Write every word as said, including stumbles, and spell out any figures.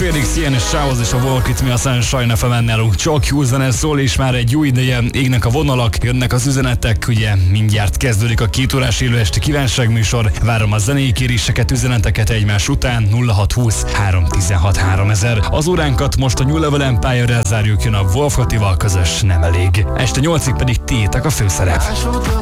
Felix, Ian és Sához és a Walk It Me a Sunshine ef emen nálunk csak jó zene szól, és már egy jó ideje égnek a vonalak, jönnek az üzenetek, ugye mindjárt kezdődik a két órás élő esti kívánságműsor. Várom a zenei kéréseket, üzeneteket egymás után nulla hat húsz három tizenhat háromezer. Az óránkat most a New Level Empire-rel zárjuk, jön a Wolf Attival közös Nem elég. Este nyolcig pedig tiétek a főszerep.